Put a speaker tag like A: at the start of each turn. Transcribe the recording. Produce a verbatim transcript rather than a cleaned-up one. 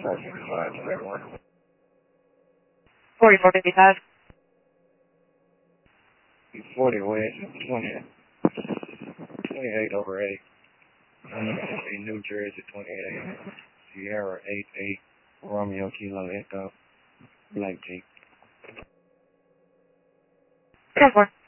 A: four fifty-five, zero one.
B: forty-four fifty-five.
A: forty West, twenty, twenty-eight over eight. In New Jersey, twenty-eight. Sierra eight eight. Romeo Kilo Echo. Black Jeep.
B: ten four.